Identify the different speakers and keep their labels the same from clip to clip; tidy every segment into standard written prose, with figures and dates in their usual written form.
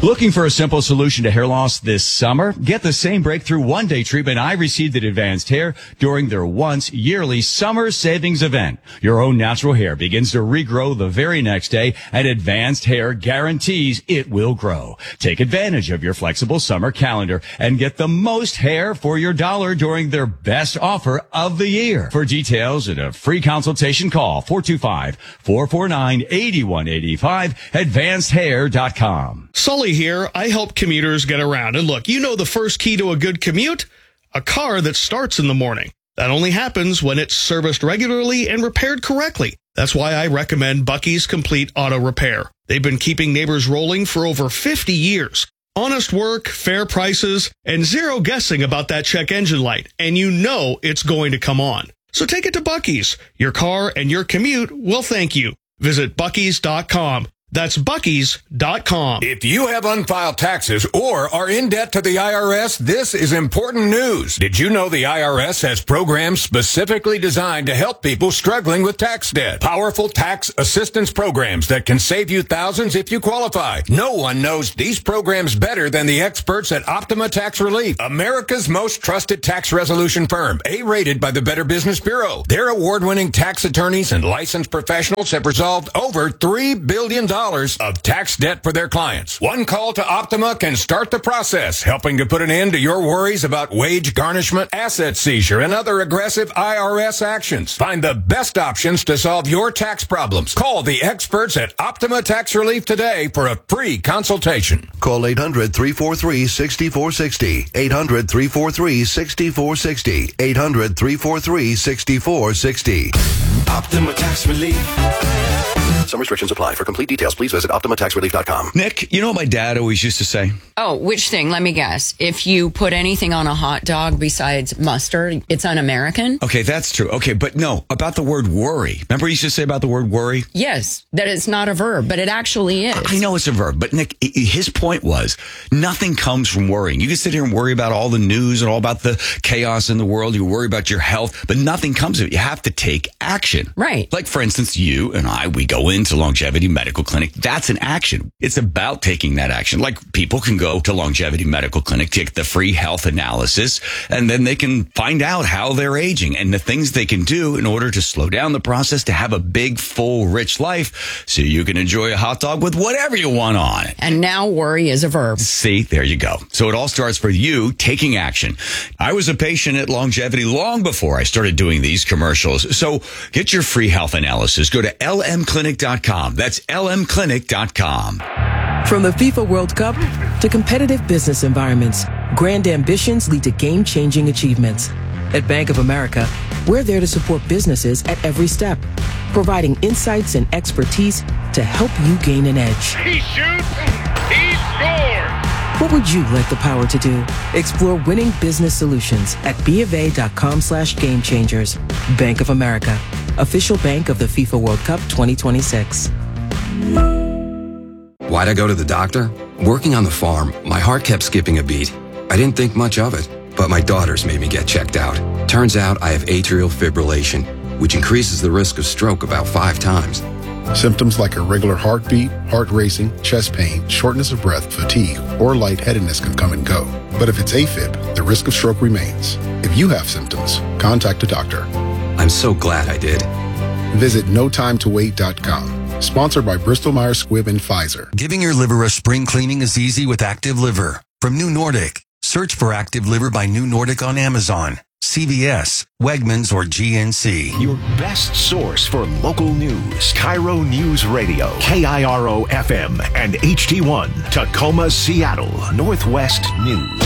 Speaker 1: Looking for a simple solution to hair loss this summer? Get the same breakthrough one-day treatment I received at Advanced Hair during their once-yearly summer savings event. Your own natural hair begins to regrow the very next day, and Advanced Hair guarantees it will grow. Take advantage of your flexible summer calendar and get the most hair for your dollar during their best offer of the year. For details and a free consultation, call 425-449-8185, advancedhair.com.
Speaker 2: Sully here. I help commuters get around. And look, you know the first key to a good commute? A car that starts in the morning. That only happens when it's serviced regularly and repaired correctly. That's why I recommend Bucky's Complete Auto Repair. They've been keeping neighbors rolling for over 50 years. Honest work, fair prices, and zero guessing about that check engine light. And you know it's going to come on. So take it to Bucky's. Your car and your commute will thank you. Visit Bucky's.com. That's Bucky's.com.
Speaker 3: If you have unfiled taxes or are in debt to the IRS, this is important news. Did you know the IRS has programs specifically designed to help people struggling with tax debt? Powerful tax assistance programs that can save you thousands if you qualify. No one knows these programs better than the experts at Optima Tax Relief, America's most trusted tax resolution firm, A-rated by the Better Business Bureau. Their award-winning tax attorneys and licensed professionals have resolved over $3 billion of tax debt for their clients. One call to Optima can start the process, helping to put an end to your worries about wage garnishment, asset seizure, and other aggressive IRS actions. Find the best options to solve your tax problems. Call the experts at Optima Tax Relief today for a free consultation.
Speaker 4: Call 800-343-6460. 800-343-6460. 800-343-6460.
Speaker 5: Optima Tax Relief.
Speaker 4: Some restrictions apply. For complete details, please visit OptimaTaxRelief.com.
Speaker 1: Nick, you know what my dad always used to say?
Speaker 6: Oh, which thing? Let me guess. If you put anything on a hot dog besides mustard, it's un-American?
Speaker 1: Okay, that's true. Okay, but no, about the word worry. Remember he used to say about the word worry?
Speaker 6: Yes, that it's not a verb, but it actually is.
Speaker 1: I know it's a verb, but Nick, his point was nothing comes from worrying. You can sit here and worry about all the news and all about the chaos in the world. You worry about your health, but nothing comes of it. You have to take action.
Speaker 6: Right.
Speaker 1: Like, for instance, you and I, we go into Longevity Medical Clinic. That's an action. It's about taking that action. Like, people can go to Longevity Medical Clinic, take the free health analysis, and then they can find out how they're aging and the things they can do in order to slow down the process to have a big, full, rich life so you can enjoy a hot dog with whatever you want on it.
Speaker 6: And now worry is a verb.
Speaker 1: See, there you go. So it all starts for you taking action. I was a patient at Longevity long before I started doing these commercials. So get your free health analysis. Go to lmclinic.com. That's lmclinic.com.
Speaker 7: From the FIFA World Cup to competitive business environments, grand ambitions lead to game-changing achievements. At Bank of America, we're there to support businesses at every step, providing insights and expertise to help you gain an edge.
Speaker 8: He shoots, he scores!
Speaker 7: What would you like the power to do? Explore winning business solutions at BofA.com/gamechangers. Bank of America, official bank of the FIFA World Cup 2026.
Speaker 9: Why'd I go to the doctor? Working on the farm, my heart kept skipping a beat. I didn't think much of it, but my daughters made me get checked out. Turns out I have atrial fibrillation, which increases the risk of stroke about 5 times.
Speaker 10: Symptoms like irregular heartbeat, heart racing, chest pain, shortness of breath, fatigue, or lightheadedness can come and go. But if it's AFib, the risk of stroke remains. If you have symptoms, contact a doctor.
Speaker 9: I'm so glad I did.
Speaker 10: Visit notimetowait.com. Sponsored by Bristol Myers Squibb and Pfizer.
Speaker 5: Giving your liver a spring cleaning is easy with Active Liver. From New Nordic. Search for Active Liver by New Nordic on Amazon, CVS, Wegmans, or GNC.
Speaker 11: Your best source for local news. Cairo News Radio, KIRO FM, and HD1, Tacoma, Seattle, Northwest News.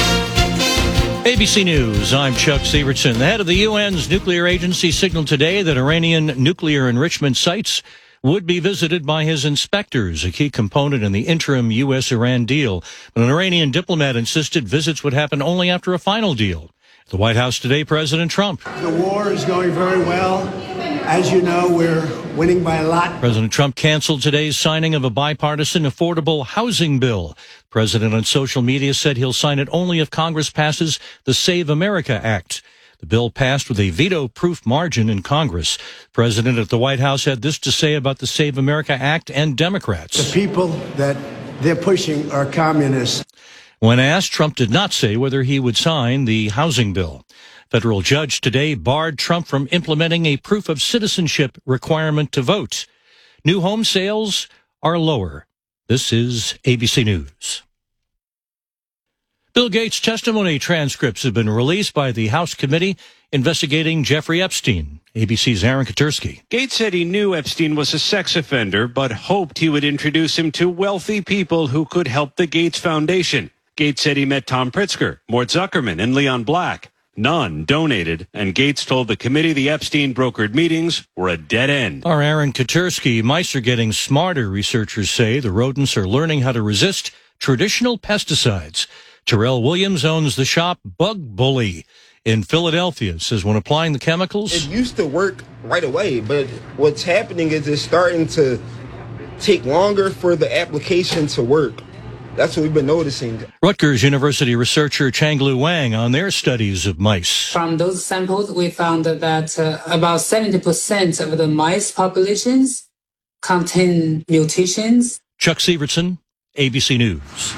Speaker 12: ABC News, I'm Chuck Sievertson. The head of the UN's nuclear agency signaled today that Iranian nuclear enrichment sites would be visited by his inspectors, a key component in the interim U.S.-Iran deal. But an Iranian diplomat insisted visits would happen only after a final deal. At the White House today, President Trump.
Speaker 13: The war is going very well. As you know, we're winning by a lot.
Speaker 12: President Trump canceled today's signing of a bipartisan affordable housing bill. The president on social media said he'll sign it only if Congress passes the Save America Act. The bill passed with a veto-proof margin in Congress. The president at the White House had this to say about the Save America Act and Democrats.
Speaker 13: The people that they're pushing are communists.
Speaker 12: When asked, Trump did not say whether he would sign the housing bill. Federal judge today barred Trump from implementing a proof of citizenship requirement to vote. New home sales are lower. This is ABC News. Bill Gates' testimony transcripts have been released by the House committee investigating Jeffrey Epstein. ABC's Aaron Katursky.
Speaker 14: Gates said he knew Epstein was a sex offender, but hoped he would introduce him to wealthy people who could help the Gates Foundation. Gates said he met Tom Pritzker, Mort Zuckerman, and Leon Black. None donated, and Gates told the committee the Epstein brokered meetings were a dead end.
Speaker 12: Our Aaron Katursky. Mice are getting smarter, researchers say. The rodents are learning how to resist traditional pesticides. Terrell Williams owns the shop Bug Bully in Philadelphia. Says when applying the chemicals,
Speaker 15: it used to work right away, but what's happening is it's starting to take longer for the application to work. That's what we've been noticing.
Speaker 12: Rutgers University researcher Changlu Wang on their studies of mice.
Speaker 16: From those samples, we found that about 70% of the mice populations contain mutations.
Speaker 12: Chuck Sievertson, ABC News.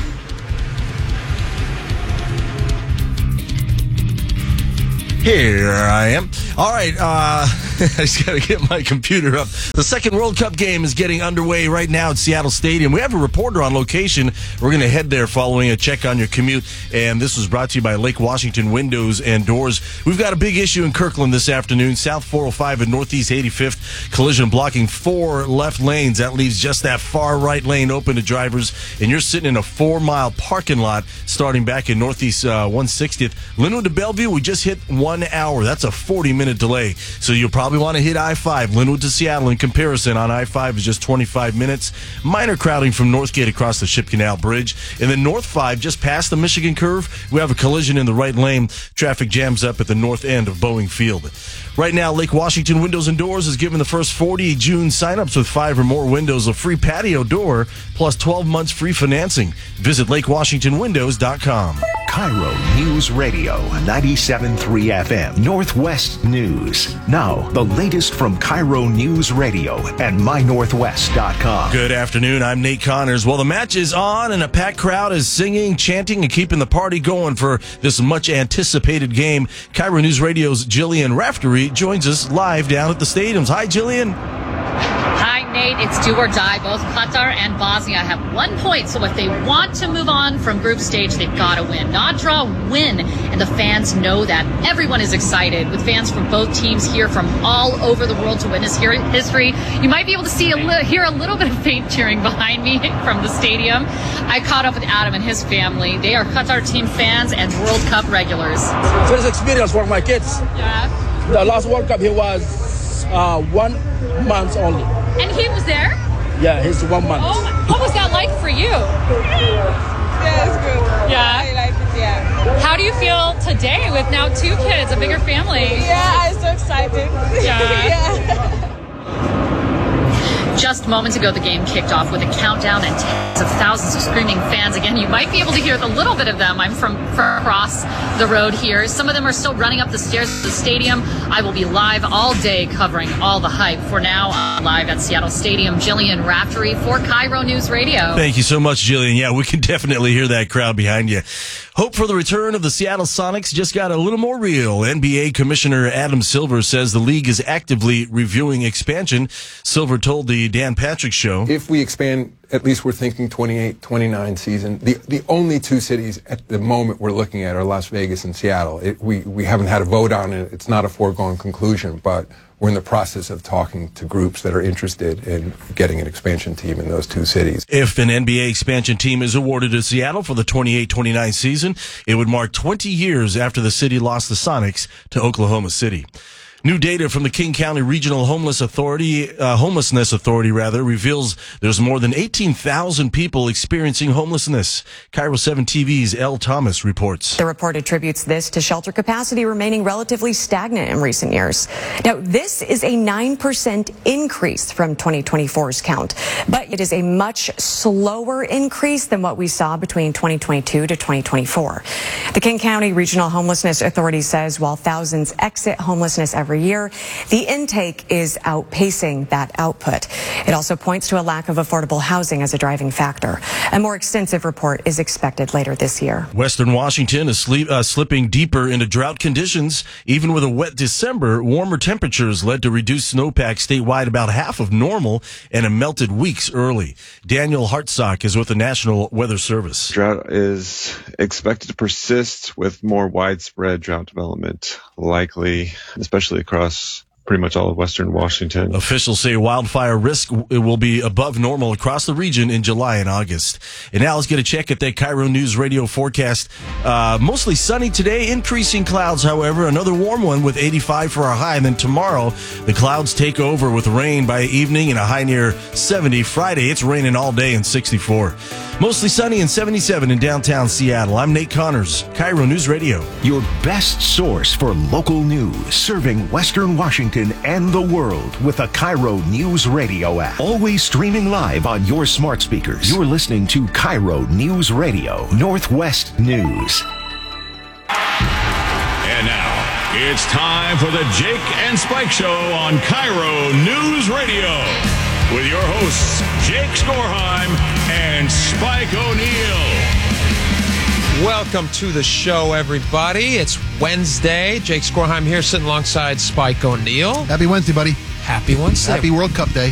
Speaker 17: Here I am. All right, I just got to get my computer up. The second World Cup game is getting underway right now at Seattle Stadium. We have a reporter on location. We're going to head there following a check on your commute, and this was brought to you by Lake Washington Windows and Doors. We've got a big issue in Kirkland this afternoon. South 405 and Northeast 85th. Collision blocking 4 left lanes. That leaves just that far right lane open to drivers, and you're sitting in a 4-mile parking lot starting back in Northeast 160th. Linwood to Bellevue, we just hit 1 hour. That's a 40-minute delay. So you'll probably want to hit I-5. Linwood to Seattle in comparison on I-5 is just 25 minutes. Minor crowding from Northgate across the Ship Canal Bridge. And then North 5, just past the Michigan curve, we have a collision in the right lane. Traffic jams up at the north end of Boeing Field. Right now, Lake Washington Windows and Doors is giving the first 40 June signups with 5 or more windows a free patio door plus 12 months free financing. Visit LakeWashingtonWindows.com.
Speaker 11: Cairo News Radio 97.3 FM Northwest News. Now, the latest from Cairo News Radio and MyNorthwest.com.
Speaker 17: Good afternoon. I'm Nate Connors. Well, the match is on and a packed crowd is singing, chanting, and keeping the party going for this much anticipated game. Cairo News Radio's Jillian Raftery joins us live down at the stadiums. Hi, Jillian.
Speaker 18: Hi, Nate. It's do or die. Both Qatar and Bosnia have 1 point, so if they want to move on from group stage, they've got to win. Not draw, win. And the fans know that. Everyone is excited, with fans from both teams here from all over the world to witness history. You might be able to hear a little bit of faint cheering behind me from the stadium. I caught up with Adam and his family. They are Qatar team fans and World Cup regulars.
Speaker 19: First experience for my kids.
Speaker 18: Yeah.
Speaker 19: The last World Cup, he was 1 month only.
Speaker 18: And he was there?
Speaker 19: Yeah, he's 1 month.
Speaker 18: Oh, what was that like for you?
Speaker 20: Yeah, it's good.
Speaker 18: Yeah?
Speaker 20: I like it, yeah.
Speaker 18: How do you feel today with now 2 kids, a bigger family?
Speaker 20: Yeah, I'm so excited.
Speaker 18: Yeah.
Speaker 20: Yeah.
Speaker 18: Just moments ago, the game kicked off with a countdown and tens of thousands of screaming fans. Again, you might be able to hear a little bit of them. I'm from across the road here. Some of them are still running up the stairs to the stadium. I will be live all day covering all the hype. For now, I'm live at Seattle Stadium. Jillian Raftery for Cairo News Radio.
Speaker 17: Thank you so much, Jillian. Yeah, we can definitely hear that crowd behind you. Hope for the return of the Seattle Sonics just got a little more real. NBA Commissioner Adam Silver says the league is actively reviewing expansion. Silver told the Dan Patrick Show,
Speaker 21: if we expand, at least we're thinking 28, 29 season. The only 2 cities at the moment we're looking at are Las Vegas and Seattle. We haven't had a vote on it. It's not a foregone conclusion, but we're in the process of talking to groups that are interested in getting an expansion team in those 2 cities.
Speaker 17: If an NBA expansion team is awarded to Seattle for the 28-29 season, it would mark 20 years after the city lost the Sonics to Oklahoma City. New data from the King County Regional Homelessness Authority reveals there's more than 18,000 people experiencing homelessness. Cairo 7 TV's Elle Thomas reports.
Speaker 22: The report attributes this to shelter capacity remaining relatively stagnant in recent years. Now, this is a 9% increase from 2024's count, but it is a much slower increase than what we saw between 2022 to 2024. The King County Regional Homelessness Authority says while thousands exit homelessness every every year, the intake is outpacing that output. It also points to a lack of affordable housing as a driving factor. A more extensive report is expected later this year.
Speaker 17: Western Washington is slipping deeper into drought conditions. Even with a wet December, warmer temperatures led to reduced snowpack statewide about half of normal and it melted weeks early. Daniel Hartsock is with the National Weather Service.
Speaker 2: Drought is expected to persist with more widespread drought development likely, especially across pretty much all of Western Washington.
Speaker 17: Officials say wildfire risk will be above normal across the region in July and August. And now let's get a check at that Cairo News Radio forecast. Mostly sunny today, increasing clouds, however. Another warm one with 85 for our high. And then tomorrow, the clouds take over with rain by evening and a high near 70. Friday, it's raining all day and 64. Mostly sunny and 77 in downtown Seattle. I'm Nate Connors, Cairo News Radio.
Speaker 11: Your best source for local news, serving Western Washington and the world with the Cairo News Radio app. Always streaming live on your smart speakers. You're listening to Cairo News Radio, Northwest News.
Speaker 8: And now, it's time for the Jake and Spike Show on Cairo News Radio. With your hosts, Jake Skorheim and Spike O'Neill.
Speaker 3: Welcome to the show, everybody. It's Wednesday. Jake Skorheim here, sitting alongside Spike O'Neill.
Speaker 23: Happy Wednesday, buddy.
Speaker 3: Happy Wednesday.
Speaker 23: Happy World Cup Day.